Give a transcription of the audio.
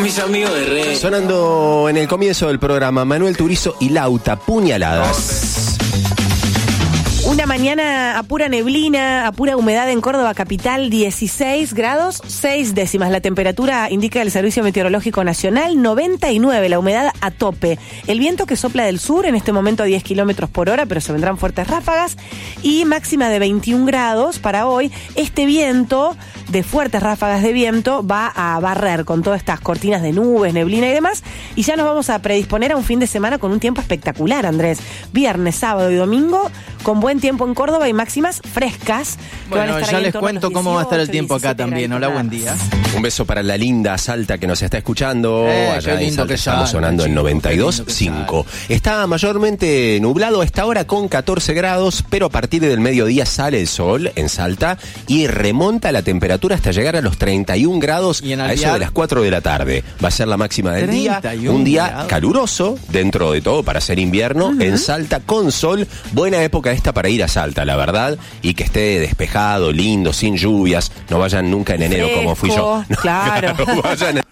mis amigos de Red. Sonando en el comienzo del programa, Manuel Turizo y Lauta, Puñaladas. Una mañana a pura neblina, a pura humedad en Córdoba capital, 16 grados 6 décimas. La temperatura indica el Servicio Meteorológico Nacional, 99, la humedad a tope. El viento que sopla del sur, en este momento a 10 kilómetros por hora, pero se vendrán fuertes ráfagas. Y máxima de 21 grados para hoy. Este viento, de fuertes ráfagas de viento, va a barrer con todas estas cortinas de nubes, neblina y demás. Y ya nos vamos a predisponer a un fin de semana con un tiempo espectacular, Andrés. Viernes, sábado y domingo, con buen tiempo en Córdoba y máximas frescas. Bueno, ya les cuento cómo va a estar el tiempo acá también. Hola, buen día. Un beso para la linda Salta que nos está escuchando. Allá en Salta estamos sonando en 92.5. Está mayormente nublado a esta hora con 14 grados, pero a partir del mediodía sale el sol en Salta y remonta la temperatura hasta llegar a los 31 grados a eso de las 4 de la tarde. Va a ser la máxima del día. Un día caluroso, dentro de todo, para ser invierno, en Salta con sol. Buena época esta para ir a Salta, la verdad, y que esté despejado, lindo, sin lluvias. No vayan nunca en enero como fui yo. Claro. Vayan